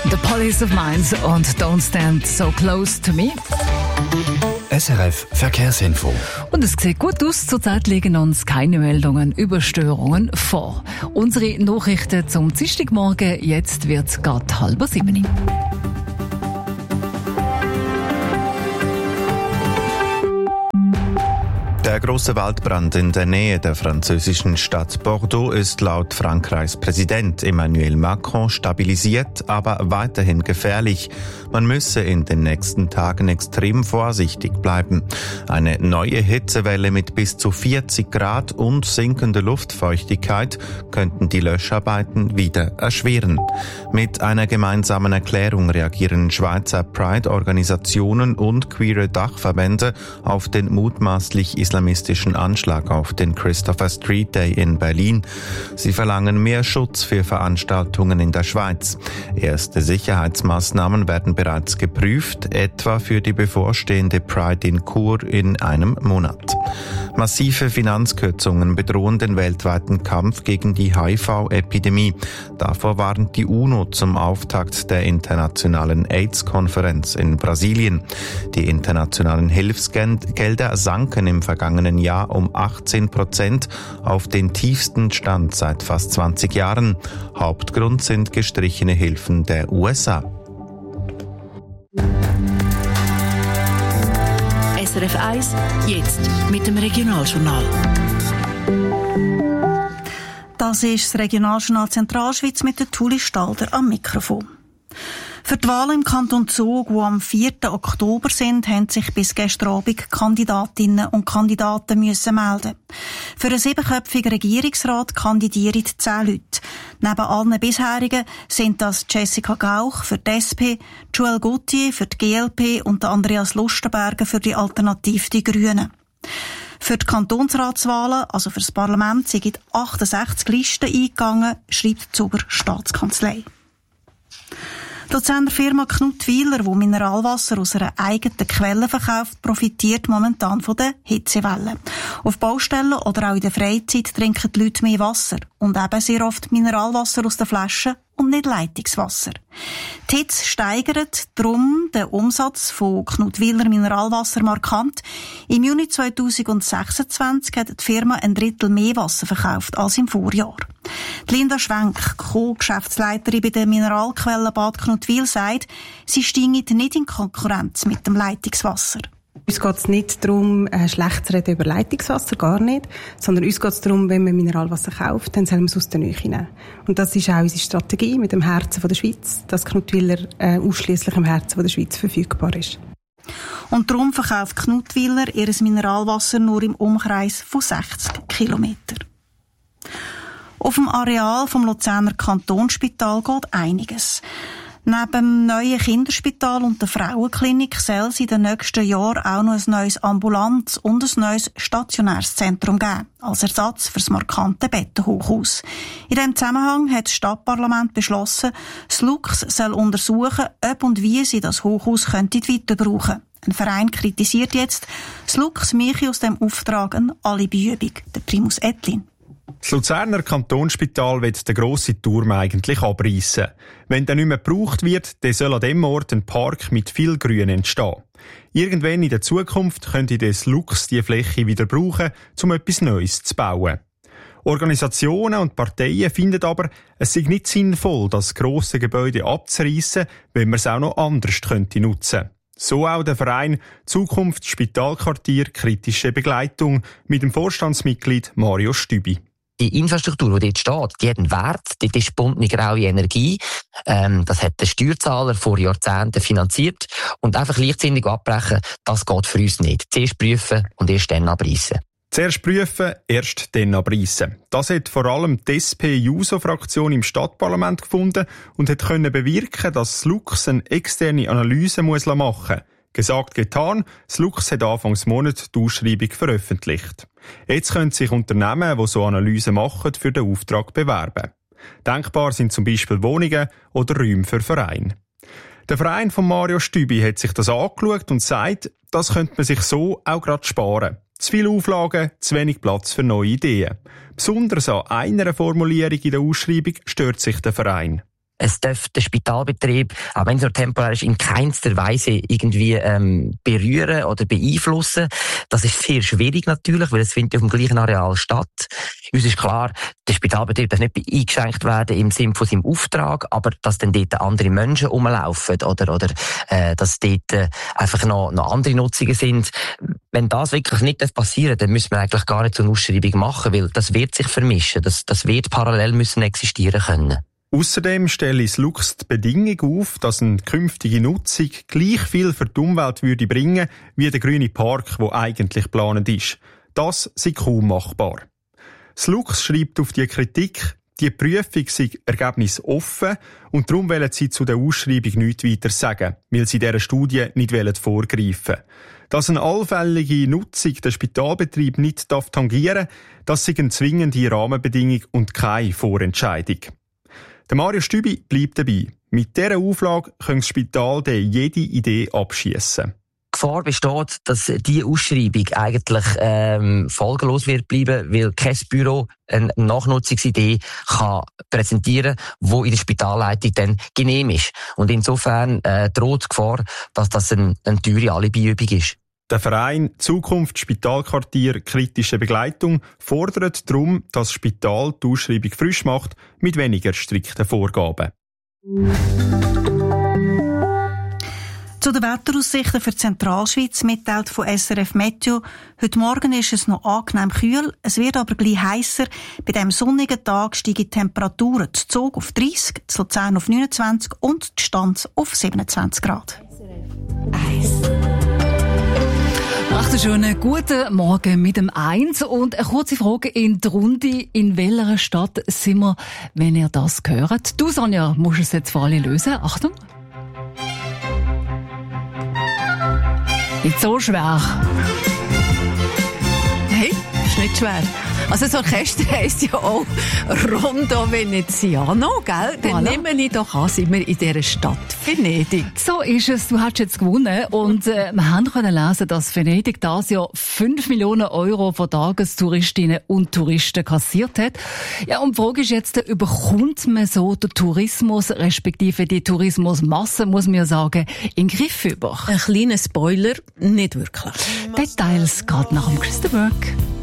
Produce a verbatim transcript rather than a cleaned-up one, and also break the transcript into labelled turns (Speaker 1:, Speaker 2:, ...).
Speaker 1: The Police of Minds und Don't Stand So Close to Me.
Speaker 2: S R F Verkehrsinfo.
Speaker 1: Und es sieht gut aus. Zurzeit liegen uns keine Meldungen über Störungen vor. Unsere Nachrichten zum Dienstagmorgen. Jetzt wird es gerade halb sieben.
Speaker 3: Der große Waldbrand in der Nähe der französischen Stadt Bordeaux ist laut Frankreichs Präsident Emmanuel Macron stabilisiert, aber weiterhin gefährlich. Man müsse in den nächsten Tagen extrem vorsichtig bleiben. Eine neue Hitzewelle mit bis zu vierzig Grad und sinkender Luftfeuchtigkeit könnten die Löscharbeiten wieder erschweren. Mit einer gemeinsamen Erklärung reagieren Schweizer Pride-Organisationen und queere Dachverbände auf den mutmaßlich islamistischen Anschlag auf den Christopher Street Day in Berlin. Sie verlangen mehr Schutz für Veranstaltungen in der Schweiz. Erste Sicherheitsmaßnahmen werden bereits geprüft, etwa für die bevorstehende Pride in Chur in einem Monat. Massive Finanzkürzungen bedrohen den weltweiten Kampf gegen die H I V-Epidemie. Davor warnt die UNO zum Auftakt der internationalen AIDS-Konferenz in Brasilien. Die internationalen Hilfsgelder sanken im vergangenen Jahr um achtzehn Prozent auf den tiefsten Stand seit fast zwanzig Jahren. Hauptgrund sind gestrichene Hilfen der U S A.
Speaker 4: S R F eins, jetzt mit dem Regionaljournal.
Speaker 5: Das ist das Regionaljournal Zentralschweiz mit der Tuli Stalder am Mikrofon. Für die Wahlen im Kanton Zug, die am vierten Oktober sind, haben sich bis gestern Abend Kandidatinnen und Kandidaten müssen melden. Für einen siebenköpfigen Regierungsrat kandidieren zehn Leute. Neben allen bisherigen sind das Jessica Gauch für die S P, Joel Gauthier für die G L P und Andreas Lustenberger für die Alternative Die Grünen. Für die Kantonsratswahlen, also für das Parlament, sind achtundsechzig Listen eingegangen, schreibt die Zuger Staatskanzlei. Die Luzerner Firma Knutwiler, die Mineralwasser aus einer eigenen Quelle verkauft, profitiert momentan von der Hitzewelle. Auf Baustellen oder auch in der Freizeit trinken die Leute mehr Wasser und eben sehr oft Mineralwasser aus den Flaschen und nicht Leitungswasser. Die Hitze steigert darum den Umsatz von Knutwiler Mineralwasser markant. Im Juni zweitausendsechsundzwanzig hat die Firma ein Drittel mehr Wasser verkauft als im Vorjahr. Die Linda Schwenk, Co-Geschäftsleiterin bei der Mineralquelle Bad Knutwil, sagt, sie steigen nicht in Konkurrenz mit dem Leitungswasser.
Speaker 6: Uns geht es nicht darum, schlecht zu reden über Leitungswasser, gar nicht, sondern uns geht es darum, wenn man Mineralwasser kauft, dann soll man es aus der Nähe nehmen. Und das ist auch unsere Strategie mit dem Herzen der Schweiz, dass Knutwiler äh, ausschliesslich im Herzen der Schweiz verfügbar ist.
Speaker 5: Und darum verkauft Knutwiler ihr Mineralwasser nur im Umkreis von sechzig Kilometern. Auf dem Areal vom Luzerner Kantonsspital geht einiges. Neben dem neuen Kinderspital und der Frauenklinik soll es in den nächsten Jahren auch noch ein neues Ambulanz- und ein neues stationäres Zentrum geben, als Ersatz für das markante Bettenhochhaus. In diesem Zusammenhang hat das Stadtparlament beschlossen, das Lux soll untersuchen, ob und wie sie das Hochhaus könnte weiter brauchen. Ein Verein kritisiert jetzt, das Lux mache aus dem Auftrag eine Alibiübung, der Primus Ettlin.
Speaker 7: Das Luzerner Kantonsspital will den grossen Turm eigentlich abreißen. Wenn der nicht mehr gebraucht wird, dann soll an dem Ort ein Park mit viel Grün entstehen. Irgendwann in der Zukunft könnte das Lux die Fläche wieder brauchen, um etwas Neues zu bauen. Organisationen und Parteien finden aber, es sei nicht sinnvoll, das grosse Gebäude abzureißen, wenn man es auch noch anders könnte nutzen. So auch der Verein Zukunft Spitalquartier Kritische Begleitung mit dem Vorstandsmitglied Mario Stübi.
Speaker 8: Die Infrastruktur, die dort steht, die hat einen Wert, die ist gebundene graue Energie. Ähm, das hat der Steuerzahler vor Jahrzehnten finanziert. Und einfach leichtsinnig abbrechen, das geht für uns nicht. Zuerst prüfen und erst dann abreißen.
Speaker 7: Zuerst prüfen, erst dann abreißen. Das hat vor allem die S P-J U S O-Fraktion im Stadtparlament gefunden und hat können bewirken, dass das Lux eine externe Analyse muss machen muss. Gesagt, getan, das Lux hat Anfangs Monat die Ausschreibung veröffentlicht. Jetzt können sich Unternehmen, die so Analysen machen, für den Auftrag bewerben. Denkbar sind zum Beispiel Wohnungen oder Räume für Vereine. Der Verein von Mario Stübi hat sich das angeschaut und sagt, das könnte man sich so auch gerade sparen. Zu viele Auflagen, zu wenig Platz für neue Ideen. Besonders an einer Formulierung in der Ausschreibung stört sich der Verein.
Speaker 8: Es darf den Spitalbetrieb, auch wenn es nur temporär ist, in keinster Weise irgendwie ähm, berühren oder beeinflussen. Das ist sehr schwierig natürlich, weil es findet auf dem gleichen Areal statt. Uns ist klar, der Spitalbetrieb darf nicht eingeschränkt werden im Sinne von seinem Auftrag, aber dass dann dort andere Menschen rumlaufen oder, oder äh, dass dort äh, einfach noch, noch andere Nutzungen sind. Wenn das wirklich nicht passieren darf, dann müssen wir eigentlich gar nicht so eine Ausschreibung machen, weil das wird sich vermischen. Das, das wird parallel müssen existieren können.
Speaker 7: Ausserdem stelle das Lux die Bedingung auf, dass eine künftige Nutzung gleich viel für die Umwelt würde bringen wie der grüne Park, der eigentlich geplant ist. Das sei kaum machbar. Das Lux schreibt auf die Kritik, die Prüfung sei ergebnisoffen und darum wollen sie zu der Ausschreibung nichts weiter sagen, weil sie dieser Studie nicht vorgreifen wollen. Dass eine allfällige Nutzung den Spitalbetrieb nicht tangieren darf, das sei eine zwingende Rahmenbedingung und keine Vorentscheidung. Der Mario Stübi bleibt dabei. Mit dieser Auflage kann das Spital dann jede Idee abschiessen.
Speaker 8: Die Gefahr besteht, dass diese Ausschreibung eigentlich ähm, folgenlos wird bleiben, weil kein Büro eine Nachnutzungsidee kann präsentieren, die in der Spitalleitung dann genehm ist. Und insofern äh, droht die Gefahr, dass das eine, eine teure Alibiübung ist.
Speaker 7: Der Verein Zukunft Spitalquartier Kritische Begleitung fordert darum, dass das Spital die Ausschreibung frisch macht mit weniger strikten Vorgaben.
Speaker 5: Zu den Wetteraussichten für die Zentralschweiz mitteilt von S R F Meteo. Heute Morgen ist es noch angenehm kühl, es wird aber gleich heißer. Bei diesem sonnigen Tag steigen die Temperaturen zu Zug auf dreißig, zu Luzern auf neunundzwanzig und die Stanz auf siebenundzwanzig Grad.
Speaker 1: Macht einen schönen guten Morgen mit dem Eins und eine kurze Frage in die Runde. In welcher Stadt sind wir, wenn ihr das hört? Du, Sonja, musst es jetzt für alle lösen. Achtung. Nicht so schwer.
Speaker 9: Hey, ist nicht schwer. Also das Orchester heisst ja auch Rondo Veneziano, gell? Dann
Speaker 1: Voilà.
Speaker 9: nehme ich doch an, sind wir in dieser Stadt Venedig.
Speaker 1: So ist es. Du hast jetzt gewonnen. Und äh, wir haben können lesen, dass Venedig das Jahr fünf Millionen Euro von Tagestouristinnen und Touristen kassiert hat. Ja, und die Frage ist jetzt, überkommt man so den Tourismus, respektive die Tourismusmasse, muss man ja sagen, in den Griff über?
Speaker 9: Ein kleiner Spoiler, nicht wirklich.
Speaker 1: Details gerade nach dem Christa Burke.